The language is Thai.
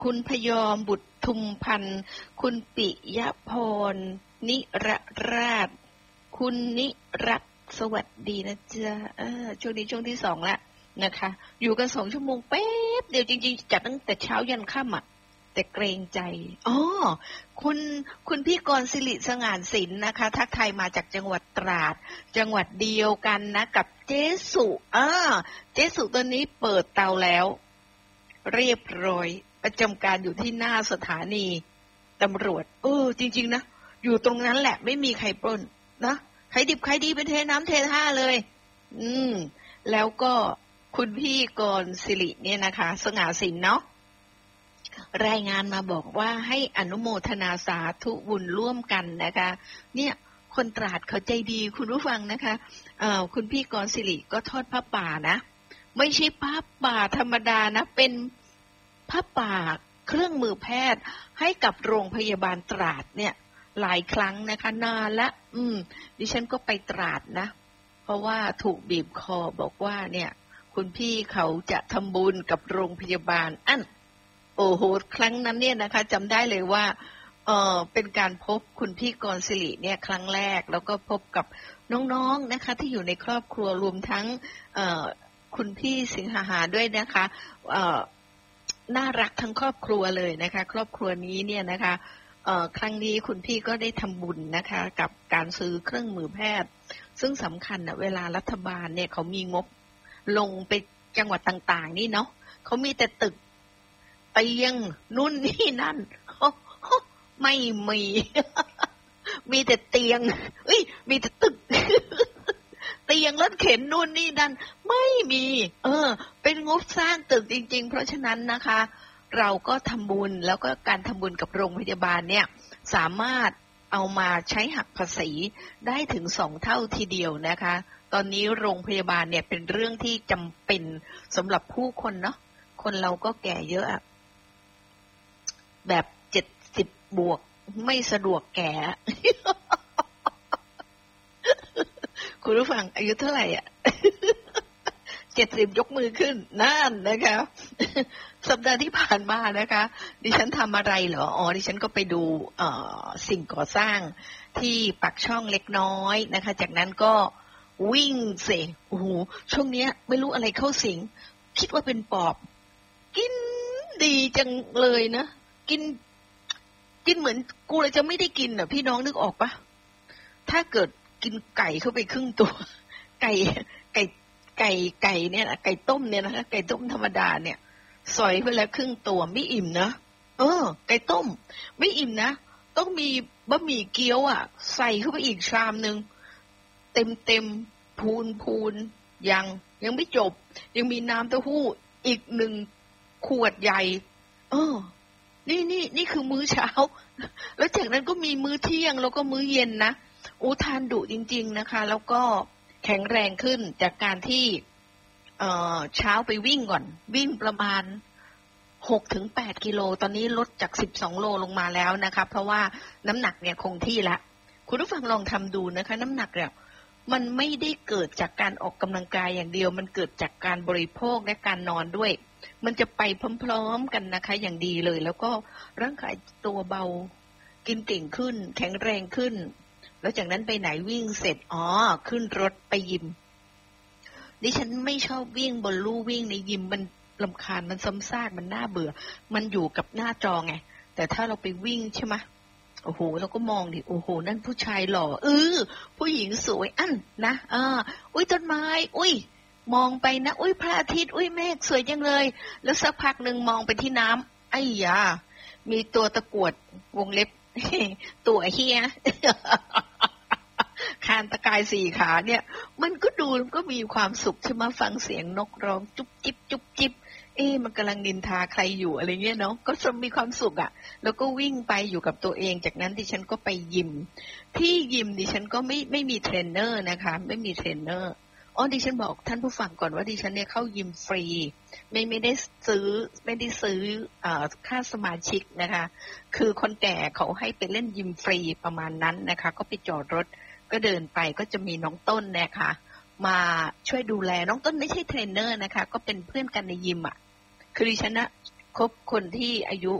คุณพยอมบุตรทุมพันธ์คุณปิยพรนิรราชคุณนิรัตน์สวัสดีนะจ๊ะช่วงนี้ช่วงที่2แล้วนะคะอยู่กัน2 ชั่วโมงแป๊บเดียวจริงๆจัดตั้งแต่เช้ายันค่ำอ่ะแต่เกรงใจคุณพี่กรณ์ศิริสง่านศิลป์นะคะทักทายมาจากจังหวัดตราดจังหวัดเดียวกันนะกับเจ๊สุเจ๊สุตอนนี้เปิดเตาแล้วเรียบร้อยประจำการอยู่ที่หน้าสถานีตำรวจจริงๆนะอยู่ตรงนั้นแหละไม่มีใครปล้นนะใครดิบใครดีเป็นเทน้ำเทท่าเลยแล้วก็คุณพี่กรณ์ศิริเนี่ยนะคะสง่าศิลป์เนาะรายงานมาบอกว่าให้อนุโมทนาสาธุบุญร่วมกันนะคะเนี่ยคนตราดเขาใจดีคุณผู้ฟังนะคะคุณพี่กรณ์ศิริก็ทอดผ้าป่านะไม่ใช่ผ้าป่าธรรมดานะเป็นผ้าป่าเครื่องมือแพทย์ให้กับโรงพยาบาลตราดเนี่ยหลายครั้งนะคะนานละดิฉันก็ไปตราดนะเพราะว่าถูกบีบคอบอกว่าเนี่ยคุณพี่เขาจะทำบุญกับโรงพยาบาลโอ้โหครั้งนั้นเนี่ยนะคะจำได้เลยว่าเป็นการพบคุณพี่กรณ์ศิริเนี่ยครั้งแรกแล้วก็พบกับน้องๆนะคะที่อยู่ในครอบครัวรวมทั้งคุณพี่สิงหาด้วยนะคะน่ารักทั้งครอบครัวเลยนะคะครอบครัวนี้เนี่ยนะคะครั้งนี้คุณพี่ก็ได้ทำบุญนะคะกับการซื้อเครื่องมือแพทย์ซึ่งสำคัญนะเวลารัฐบาลเนี่ยเขามีงบลงไปจังหวัดต่างๆนี่เนาะเขามีแต่ตึกเตียงนู่นนี่นั่นไม่มีแต่เตียงมีแต่ตึกเตียงรถเข็นนู่นนี่นั่นไม่มีเป็นงบสร้างตึกจริงๆเพราะฉะนั้นนะคะเราก็ทำบุญแล้วก็การทำบุญกับโรงพยาบาลเนี่ยสามารถเอามาใช้หักภาษีได้ถึง2 เท่าทีเดียวนะคะตอนนี้โรงพยาบาลเนี่ยเป็นเรื่องที่จำเป็นสำหรับผู้คนเนาะคนเราก็แก่เยอะแบบ70 บวกไม่สะดวกแก่ คุณผู้ฟังอายุเท่าไหร่70 ยกมือขึ้นนั่นนะคะสัปดาห์ที่ผ่านมานะคะดิฉันทำอะไรเหรอดิฉันก็ไปดูสิ่งก่อสร้างที่ปากช่องเล็กน้อยนะคะจากนั้นก็วิ่งเสโอ้โหช่วงนี้ไม่รู้อะไรเข้าสิงคิดว่าเป็นปอบกินดีจังเลยนะกินเหมือนกูเลยจะไม่ได้กินอ่ะพี่น้องนึกออกปะถ้าเกิดกินไก่เข้าไปครึ่งตัวไก่เนี่ยนะไก่ต้มเนี่ยนะคะไก่ต้มธรรมดาเนี่ยสอยไปแล้วครึ่งตัวไม่อิ่มนะไก่ต้มไม่อิ่มนะต้องมีบะหมี่เกี๊ยวใส่เข้าไปอีกชามนึงเต็มพูนยังไม่จบยังมีน้ำเต้าหู้อีก1 ขวดใหญ่นี่คือมื้อเช้าแล้วจากนั้นก็มีมื้อเที่ยงแล้วก็มื้อเย็นนะทานดุจริงๆนะคะแล้วก็แข็งแรงขึ้นจากการที่เช้าไปวิ่งก่อนวิ่งประมาณ 6-8 กิโลตอนนี้ลดจาก12 โลลงมาแล้วนะคะเพราะว่าน้ำหนักเนี่ยคงที่ละคุณผู้ฟังลองทำดูนะคะน้ำหนักเนี่ยมันไม่ได้เกิดจากการออกกำลังกายอย่างเดียวมันเกิดจากการบริโภคและการนอนด้วยมันจะไปพร้อมๆกันนะคะอย่างดีเลยแล้วก็ร่างกายตัวเบากินเก่งขึ้นแข็งแรงขึ้นแล้วจากนั้นไปไหนวิ่งเสร็จขึ้นรถไปยิมดิฉันไม่ชอบวิ่งบนลู่วิ่งในยิมมันรำคาญมันซ้ำซากมันน่าเบื่อมันอยู่กับหน้าจอไงแต่ถ้าเราไปวิ่งใช่ไหมโอ้โหเราก็มองดิโอ้โหนั่นผู้ชายหล่อผู้หญิงสวยนะต้นไม้มองไปนะพระอาทิตย์เมฆสวยจังเลยแล้วสักพักหนึ่งมองไปที่น้ำไอ้ยามีตัวตะกรวดวงเล็บ ตัวเฮีย คานตะกาย4 ขาเนี่ยมันก็ดูก็มีความสุขใช่ไหมฟังเสียงนกร้องจุ๊บจิ๊บจุ๊บจิ๊บมันกำลังนินทาใครอยู่อะไรเงี้ยเนาะก็มีความสุขแล้วก็วิ่งไปอยู่กับตัวเองจากนั้นดิฉันก็ไปยิมที่ยิมดิฉันก็ไม่มีเทรนเนอร์นะคะไม่มีเทรนเนอร์ดิฉันบอกท่านผู้ฟังก่อนว่าดิฉันเนี่ยเข้ายิมฟรีไม่ได้ซื้อค่าสมาชิกนะคะคือคนแก่เขาให้ไปเล่นยิมฟรีประมาณนั้นนะคะก็ไปจอดรถก็เดินไปก็จะมีน้องต้นนะคะมาช่วยดูแลน้องต้นไม่ใช่เทรนเนอร์นะคะก็เป็นเพื่อนกันในยิมคือดิฉันนะคบคนที่อายุ